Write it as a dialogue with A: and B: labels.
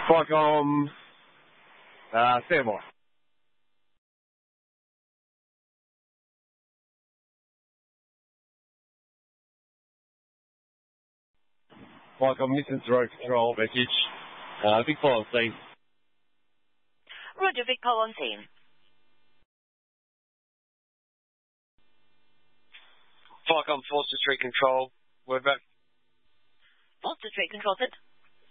A: Qualcomm, standby. Qualcomm, this is road control message. Big Paul on scene.
B: Roger, Big Paul on scene.
A: Qualcomm, Forster Street Control. Word back.
B: Forster Street Control, sir.